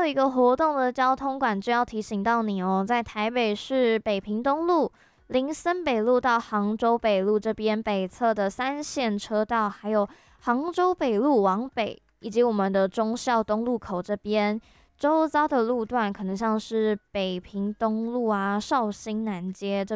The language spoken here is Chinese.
有一个活动的交通管制要提醒到你哦，在台北市北平东路、林森北路到杭州北路这边北侧的三线车道，还有杭州北路往北，以及我们的忠孝东路口这边。周遭的路段可能像是北平东路啊、绍兴南街这